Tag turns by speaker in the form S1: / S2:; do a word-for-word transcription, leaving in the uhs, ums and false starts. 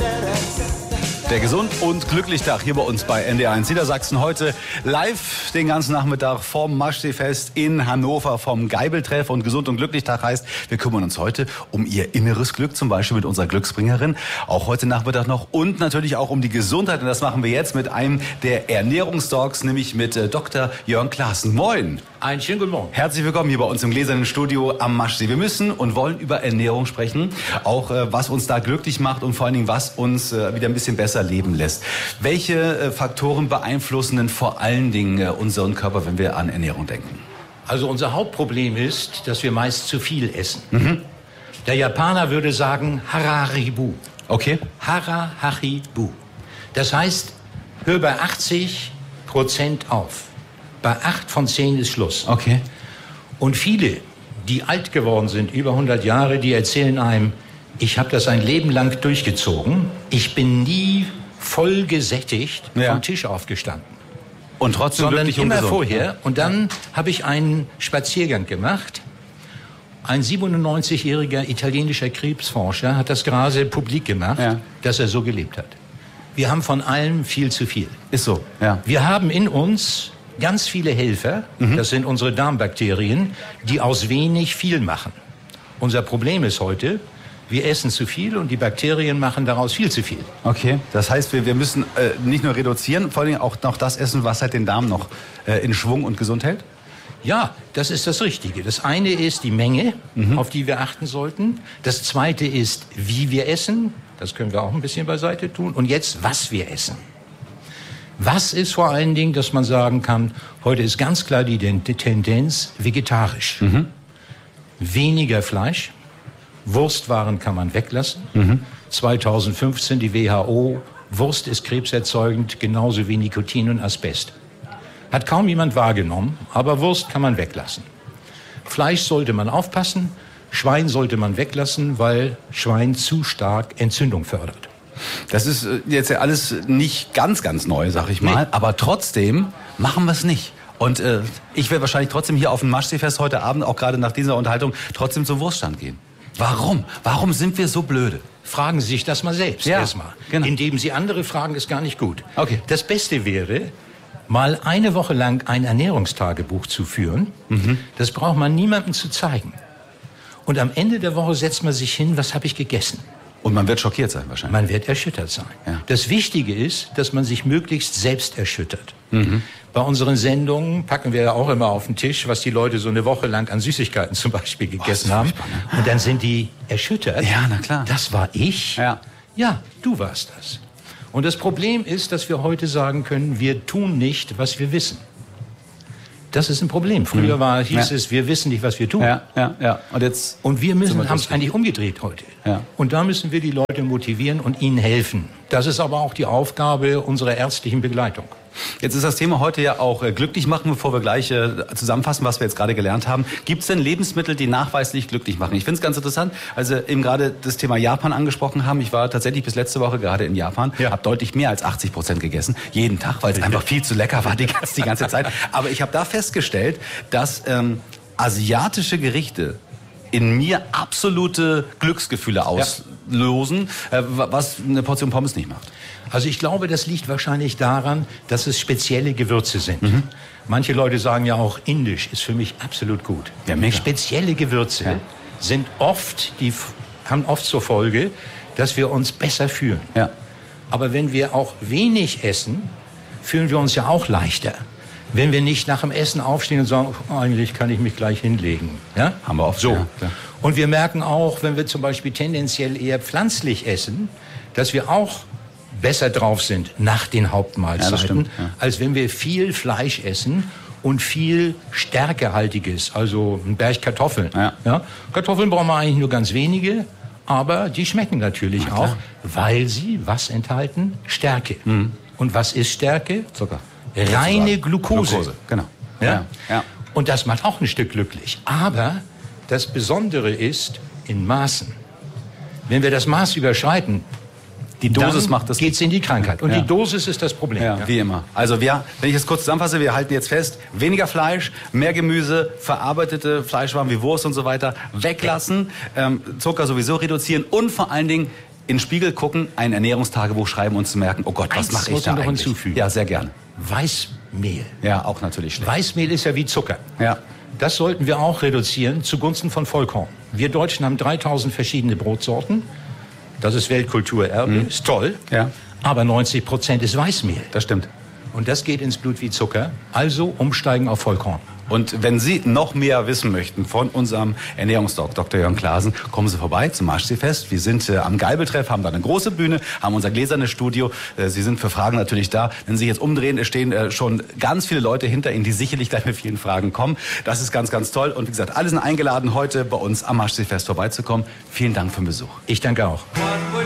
S1: Der Gesund und glücklich Tag hier bei uns bei N D R eins Niedersachsen. Heute live den ganzen Nachmittag vom Maschseefest in Hannover vom Geibeltreff. Und Gesund und glücklich Tag heißt, wir kümmern uns heute um Ihr inneres Glück, zum Beispiel mit unserer Glücksbringerin. Auch heute Nachmittag noch. Und natürlich auch um die Gesundheit. Und das machen wir jetzt mit einem der Ernährungsdocs, nämlich mit äh, Doktor Jörn Klaassen. Moin.
S2: Einen schönen guten Morgen.
S1: Herzlich willkommen hier bei uns im gläsernen Studio am Maschsee. Wir müssen und wollen über Ernährung sprechen. Auch äh, was uns da glücklich macht und vor allen Dingen, was uns äh, wieder ein bisschen besser leben lässt. Welche äh, Faktoren beeinflussen denn vor allen Dingen äh, unseren Körper, wenn wir an Ernährung denken?
S2: Also unser Hauptproblem ist, dass wir meist zu viel essen. Mhm. Der Japaner würde sagen Hararibu.
S1: Okay.
S2: Hararibu. Das heißt, hör bei achtzig Prozent auf. Bei acht von zehn ist Schluss.
S1: Okay.
S2: Und viele, die alt geworden sind, über hundert Jahre, die erzählen einem, ich habe das ein Leben lang durchgezogen. Ich bin nie voll gesättigt
S1: ja.
S2: vom Tisch aufgestanden.
S1: Und trotzdem
S2: Sondern
S1: glücklich und
S2: immer
S1: gesund.
S2: vorher. Und dann habe ich einen Spaziergang gemacht. Ein siebenundneunzigjähriger italienischer Krebsforscher hat das gerade publik gemacht,
S1: ja.
S2: dass er so gelebt hat. Wir haben von allem viel zu viel.
S1: Ist so, ja.
S2: Wir haben in uns ganz viele Helfer, mhm. das sind unsere Darmbakterien, die aus wenig viel machen. Unser Problem ist heute, wir essen zu viel und die Bakterien machen daraus viel zu viel.
S1: Okay, das heißt, wir, wir müssen äh, nicht nur reduzieren, vor allem auch noch das essen, was halt den Darm noch äh, in Schwung und gesund hält?
S2: Ja, das ist das Richtige. Das eine ist die Menge, mhm. auf die wir achten sollten. Das zweite ist, wie wir essen. Das können wir auch ein bisschen beiseite tun. Und jetzt, was wir essen. Was ist vor allen Dingen, dass man sagen kann, heute ist ganz klar die Tendenz vegetarisch. Mhm. Weniger Fleisch, Wurstwaren kann man weglassen. Mhm. zweitausendfünfzehn die W H O, Wurst ist krebserzeugend, genauso wie Nikotin und Asbest. Hat kaum jemand wahrgenommen, aber Wurst kann man weglassen. Fleisch sollte man aufpassen, Schwein sollte man weglassen, weil Schwein zu stark Entzündung fördert.
S1: Das ist jetzt ja alles nicht ganz, ganz neu, sag ich mal. Nee. Aber trotzdem machen wir es nicht. Und äh, ich werde wahrscheinlich trotzdem hier auf dem Maschseefest heute Abend, auch gerade nach dieser Unterhaltung, trotzdem zum Wurststand gehen. Warum? Warum sind wir so blöde?
S2: Fragen Sie sich das mal selbst
S1: ja,
S2: erstmal.
S1: Genau.
S2: Indem Sie andere fragen, ist gar nicht gut.
S1: Okay.
S2: Das Beste wäre, mal eine Woche lang ein Ernährungstagebuch zu führen. Mhm. Das braucht man niemandem zu zeigen. Und am Ende der Woche setzt man sich hin, was habe ich gegessen?
S1: Und man wird schockiert sein wahrscheinlich.
S2: Man wird erschüttert sein. Ja. Das Wichtige ist, dass man sich möglichst selbst erschüttert. Mhm. Bei unseren Sendungen packen wir ja auch immer auf den Tisch, was die Leute so eine Woche lang an Süßigkeiten zum Beispiel gegessen oh, haben. Ne? Und dann sind die erschüttert.
S1: Ja, na klar.
S2: Das war ich?
S1: Ja.
S2: Ja, du warst das. Und das Problem ist, dass wir heute sagen können, wir tun nicht, was wir wissen. Das ist ein Problem. Früher war, hieß ja. es, wir wissen nicht, was wir tun.
S1: Ja, ja, ja. Und jetzt
S2: und wir müssen, haben es eigentlich umgedreht heute.
S1: Ja.
S2: Und da müssen wir die Leute motivieren und ihnen helfen. Das ist aber auch die Aufgabe unserer ärztlichen Begleitung.
S1: Jetzt ist das Thema heute ja auch äh, glücklich machen, bevor wir gleich äh, zusammenfassen, was wir jetzt gerade gelernt haben. Gibt es denn Lebensmittel, die nachweislich glücklich machen? Ich finde es ganz interessant, als Sie eben gerade das Thema Japan angesprochen haben. Ich war tatsächlich bis letzte Woche gerade in Japan, ja. habe deutlich mehr als achtzig Prozent gegessen, jeden Tag, weil es einfach viel zu lecker war die ganze, die ganze Zeit. Aber ich habe da festgestellt, dass ähm, asiatische Gerichte in mir absolute Glücksgefühle auslösen, ja. äh, was eine Portion Pommes nicht macht.
S2: Also ich glaube, das liegt wahrscheinlich daran, dass es spezielle Gewürze sind. Mhm. Manche Leute sagen ja auch, indisch ist für mich absolut gut.
S1: Ja, mega.
S2: Spezielle Gewürze ja. sind oft, die haben oft zur Folge, dass wir uns besser fühlen.
S1: Ja.
S2: Aber wenn wir auch wenig essen, fühlen wir uns ja auch leichter. Wenn wir nicht nach dem Essen aufstehen und sagen, oh, eigentlich kann ich mich gleich hinlegen. Ja?
S1: Haben wir oft
S2: so.
S1: Ja,
S2: und wir merken auch, wenn wir zum Beispiel tendenziell eher pflanzlich essen, dass wir auch besser drauf sind nach den Hauptmahlzeiten,
S1: ja, stimmt, ja.
S2: als wenn wir viel Fleisch essen und viel stärkehaltiges, also ein Berg Kartoffeln.
S1: Ja.
S2: Ja? Kartoffeln brauchen wir eigentlich nur ganz wenige, aber die schmecken natürlich
S1: Na,
S2: auch, weil sie was enthalten? Stärke.
S1: Mhm.
S2: Und was ist Stärke?
S1: Zucker.
S2: Reine Glucose.
S1: Glucose. Genau.
S2: Ja?
S1: Ja. Ja.
S2: Und das macht auch ein Stück glücklich. Aber das Besondere ist in Maßen. Wenn wir das Maß überschreiten,
S1: Die Dosis macht das.
S2: Geht's in die Krankheit. Und
S1: ja.
S2: die Dosis ist das Problem.
S1: Ja,
S2: ja.
S1: wie immer. Also wir, wenn ich es kurz zusammenfasse, wir halten jetzt fest, weniger Fleisch, mehr Gemüse, verarbeitete Fleischwaren wie Wurst und so weiter weglassen, ähm, Zucker sowieso reduzieren und vor allen Dingen in den Spiegel gucken, ein Ernährungstagebuch schreiben und zu merken, oh Gott, was
S2: Eins
S1: mache ich
S2: muss
S1: da
S2: ich noch
S1: eigentlich?
S2: hinzufügen.
S1: Ja, sehr gern.
S2: Weißmehl.
S1: Ja, auch natürlich schlecht.
S2: Weißmehl ist ja wie Zucker.
S1: Ja.
S2: Das sollten wir auch reduzieren zugunsten von Vollkorn. Wir Deutschen haben dreitausend verschiedene Brotsorten. Das ist Weltkulturerbe, mhm. ist toll.
S1: Ja.
S2: Aber neunzig Prozent ist Weißmehl.
S1: Das stimmt.
S2: Und das geht ins Blut wie Zucker. Also umsteigen auf Vollkorn.
S1: Und wenn Sie noch mehr wissen möchten von unserem Ernährungsdoc, Doktor Jörn Klaasen, kommen Sie vorbei zum Maschseefest. Wir sind äh, am Geibeltreff, haben da eine große Bühne, haben unser gläsernes Studio. Äh, Sie sind für Fragen natürlich da. Wenn Sie sich jetzt umdrehen, es stehen äh, schon ganz viele Leute hinter Ihnen, die sicherlich gleich mit vielen Fragen kommen. Das ist ganz, ganz toll. Und wie gesagt, alle sind eingeladen, heute bei uns am Maschseefest vorbeizukommen. Vielen Dank für den Besuch.
S2: Ich danke auch.
S3: One